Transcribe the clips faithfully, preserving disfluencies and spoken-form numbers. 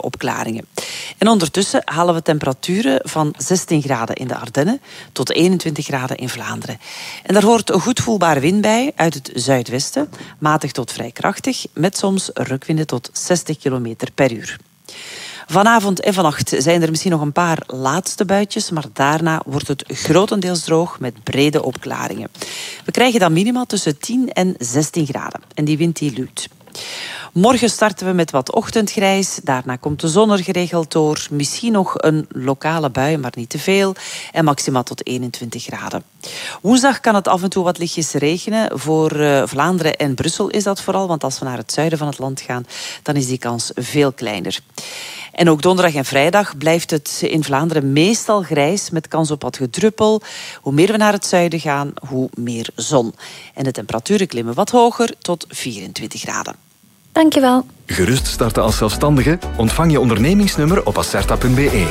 opklaringen. En ondertussen halen we temperaturen van zestien graden in de Ardennen tot eenentwintig graden in Vlaanderen. En daar hoort een goed voelbare wind bij uit het zuidwesten, matig tot vrij krachtig, met soms rukwinden tot zestig kilometer per uur. Vanavond en vannacht zijn er misschien nog een paar laatste buitjes, maar daarna wordt het grotendeels droog met brede opklaringen. We krijgen dan minima tussen tien en zestien graden. En die wind die luwt. Morgen starten we met wat ochtendgrijs. Daarna komt de zon er geregeld door. Misschien nog een lokale bui, maar niet te veel. En maximaal tot eenentwintig graden. Woensdag kan het af en toe wat lichtjes regenen. Voor uh, Vlaanderen en Brussel is dat vooral. Want als we naar het zuiden van het land gaan, dan is die kans veel kleiner. En ook donderdag en vrijdag blijft het in Vlaanderen meestal grijs met kans op wat gedruppel. Hoe meer we naar het zuiden gaan, hoe meer zon. En de temperaturen klimmen wat hoger tot vierentwintig graden. Dankjewel. Gerust starten als zelfstandige? Ontvang je ondernemingsnummer op acerta punt be.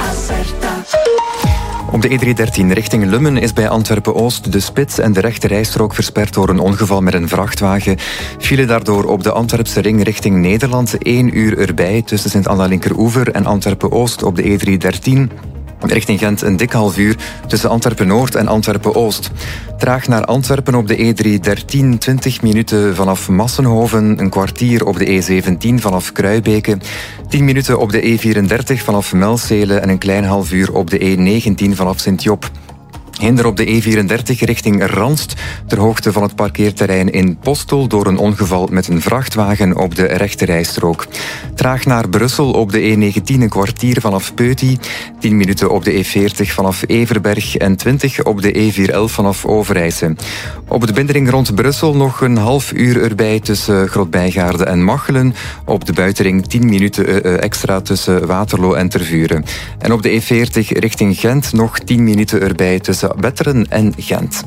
Op de E driehonderddertien richting Lummen is bij Antwerpen-Oost de spits en de rechte rijstrook versperd door een ongeval met een vrachtwagen. File daardoor op de Antwerpse ring richting Nederland. één uur erbij tussen Sint-Anna-Linkeroever en Antwerpen-Oost op de E driehonderddertien. Richting Gent een dik half uur tussen Antwerpen-Noord en Antwerpen-Oost. Traag naar Antwerpen op de E driehonderddertien, twintig minuten vanaf Massenhoven, een kwartier op de E zeventien vanaf Kruibeke, tien minuten op de E vierendertig vanaf Melcele en een klein half uur op de E negentien vanaf Sint-Job. Hinder op de E vierendertig richting Ranst, ter hoogte van het parkeerterrein in Postel door een ongeval met een vrachtwagen op de rechterrijstrook. Traag naar Brussel op de E negentien een kwartier vanaf Peuty, tien minuten op de E veertig vanaf Everberg en twintig op de E vierhonderdelf vanaf Overijse. Op de bindering rond Brussel nog een half uur erbij tussen Grootbijgaarde en Machelen. Op de buitenring tien minuten extra tussen Waterloo en Tervuren. En op de E veertig richting Gent nog tien minuten erbij tussen Wetteren en Gent.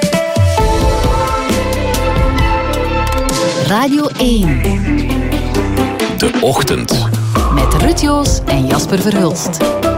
Radio één. De Ochtend. Met Ruud Joos en Jasper Verhulst.